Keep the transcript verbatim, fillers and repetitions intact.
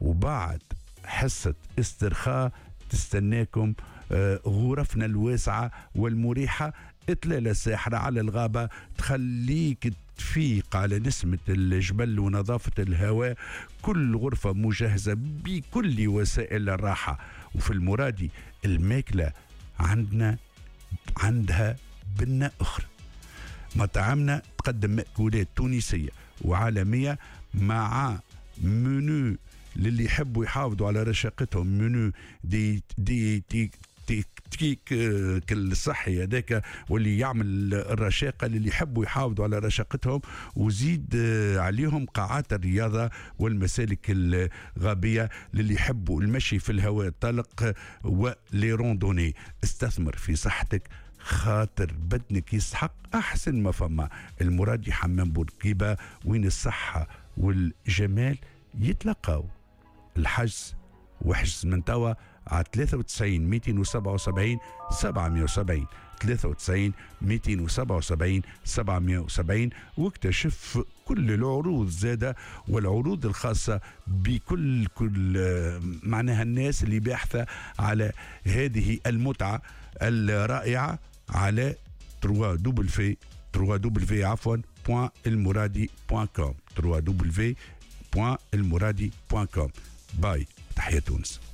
وبعد حصة استرخاء تستناكم غرفنا الواسعة والمريحة، إطلالة ساحرة على الغابة تخليك تفيق على نسمة الجبل ونظافة الهواء. كل غرفة مجهزة بكل وسائل الراحة. وفي المرادي الماكلة عندنا عندها بنة أخرى. مطعمنا تقدم مأكولات تونسية وعالمية مع منو للي يحبوا يحافظوا على رشاقتهم، منو دي دي دي تكتيك كل صحي هذاك واللي يعمل الرشاقه اللي يحبوا يحافظوا على رشاقتهم، وزيد عليهم قاعات الرياضه والمسالك الغابيه للي يحبوا المشي في الهواء الطلق ولي روندوني. استثمر في صحتك خاطر بدنك يستحق احسن ما فما. المرادي حمام بورقيبه وين الصحه والجمال يتلقاو. الحجز وحجز من توا على ثلاثة وتسعين مئتين وسبعة وسبعين سبعمئة وسبعين ثلاثة وتسعين مئتين وسبعة وسبعين سبعمئة وسبعين، واكتشف كل العروض زادة والعروض الخاصة بكل كل معناها الناس اللي باحثة على هذه المتعة الرائعة على دبليو دبليو دبليو دبليو دبليو عفوا بوان المرادي بوان كوم دبليو دبليو دبليو بوان المرادي بوان كوم. باي، تحية تونس.